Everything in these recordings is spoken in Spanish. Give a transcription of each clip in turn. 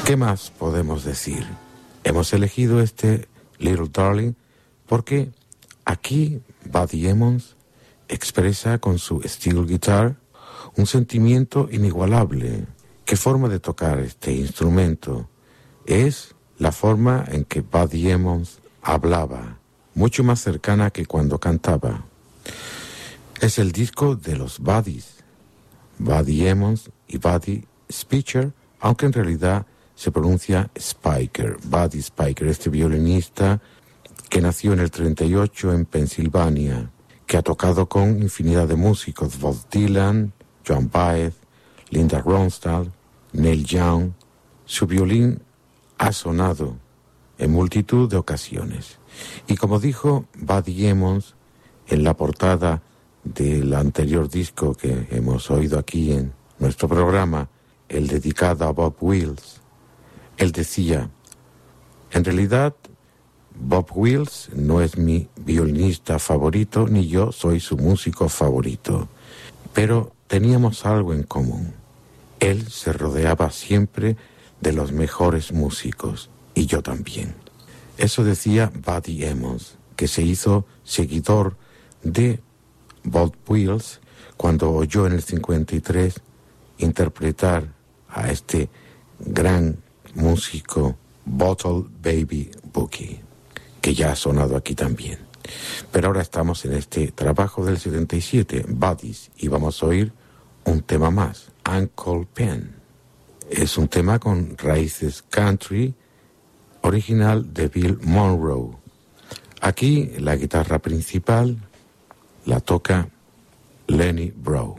¿Qué más podemos decir? Hemos elegido este Little Darling porque aquí Buddy Emmons expresa con su steel guitar un sentimiento inigualable. ¿Qué forma de tocar este instrumento? Es la forma en que Buddy Emmons hablaba, mucho más cercana que cuando cantaba. Es el disco de los Buddies, Buddy Emmons y Buddy Spicher, aunque en realidad se pronuncia Spiker, Buddy Spiker, este violinista que nació en el 38 en Pensilvania, que ha tocado con infinidad de músicos, Bob Dylan, Joan Baez, Linda Ronstadt, Neil Young. Su violín ha sonado en multitud de ocasiones. Y como dijo Buddy Emmons en la portada del anterior disco que hemos oído aquí en nuestro programa, el dedicado a Bob Wills, él decía, en realidad Bob Wills no es mi violinista favorito, ni yo soy su músico favorito, pero teníamos algo en común. Él se rodeaba siempre de los mejores músicos, y yo también. Eso decía Buddy Emmons, que se hizo seguidor de Bob Wills cuando oyó en el 53 interpretar a este gran músico Bottle Baby Boogie, que ya ha sonado aquí también. Pero ahora estamos en este trabajo del 77, Buddies, y vamos a oír un tema más, Uncle Pen. Es un tema con raíces country, original de Bill Monroe. Aquí la guitarra principal la toca Lenny Breau.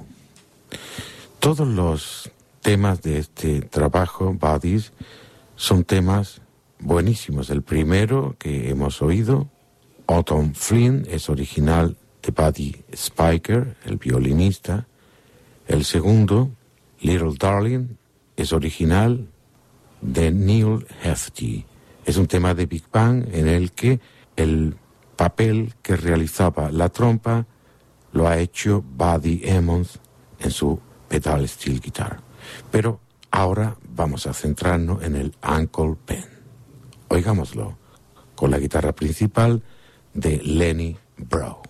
Todos los temas de este trabajo, Buddies, son temas buenísimos. El primero que hemos oído, Autumn Flynn, es original de Buddy Spicher, el violinista. El segundo, Little Darling, es original de Neil Hefti. Es un tema de Big Bang en el que el papel que realizaba la trompa lo ha hecho Buddy Emmons en su pedal steel guitar. Pero ahora vamos a centrarnos en el Uncle Pen. Oigámoslo con la guitarra principal de Lenny Breau.